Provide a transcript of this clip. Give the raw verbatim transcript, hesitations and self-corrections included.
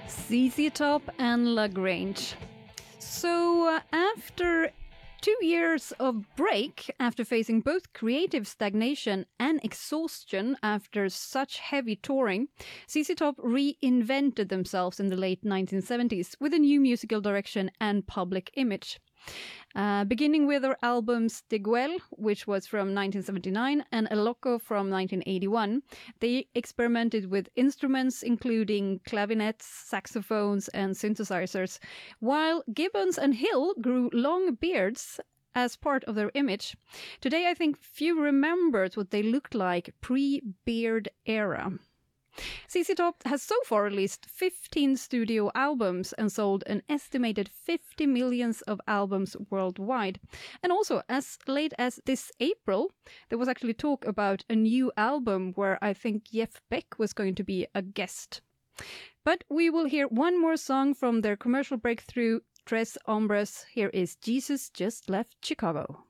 Z Z Top and La Grange. So uh, after two years of break, after facing both creative stagnation and exhaustion after such heavy touring, Z Z Top reinvented themselves in the late nineteen seventies with a new musical direction and public image. Uh, beginning with their albums De Guel, which was from nineteen seventy-nine, and El Loco from nineteen eighty-one, they experimented with instruments including clavinets, saxophones, and synthesizers, while Gibbons and Hill grew long beards as part of their image. Today, I think few remembered what they looked like pre-beard era. Z Z Top has so far released fifteen studio albums and sold an estimated fifty millions of albums worldwide. And also, as late as this April, there was actually talk about a new album where I think Jeff Beck was going to be a guest. But we will hear one more song from their commercial breakthrough, Tres Hombres. Here is Jesus Just Left Chicago.